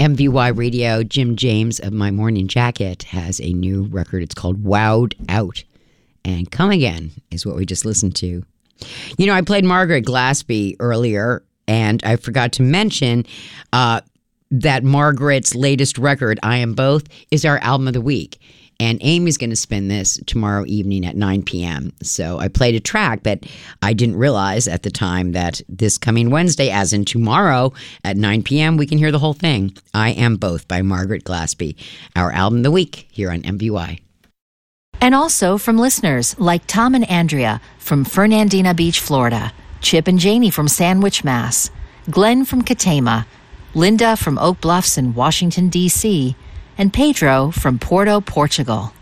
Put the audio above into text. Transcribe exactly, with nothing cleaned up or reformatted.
M V Y Radio. Jim James of My Morning Jacket has a new record. It's called Wowed Out. And Come Again is what we just listened to. You know, I played Margaret Glaspie earlier, and I forgot to mention uh, that Margaret's latest record, I Am Both, is our album of the week. And Amy's going to spin this tomorrow evening at nine p.m. So I played a track, but I didn't realize at the time that this coming Wednesday, as in tomorrow at nine p.m., we can hear the whole thing. I Am Both by Margaret Glaspie, our album of the week here on M V Y. And also from listeners like Tom and Andrea from Fernandina Beach, Florida, Chip and Janie from Sandwich, Mass, Glenn from Katama, Linda from Oak Bluffs in Washington, D C, and Pedro from Porto, Portugal.